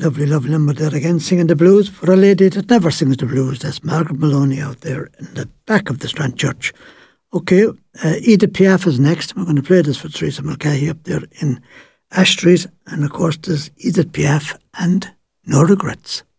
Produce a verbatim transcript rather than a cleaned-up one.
lovely, lovely number there again, singing the blues for a lady that never sings the blues. That's Margaret Maloney out there in the back of the Strand Church. Okay, uh, Edith Piaf is next. We're going to play this for Teresa Mulcahy up there in Ash Street. And of course, there's Edith Piaf and No Regrets.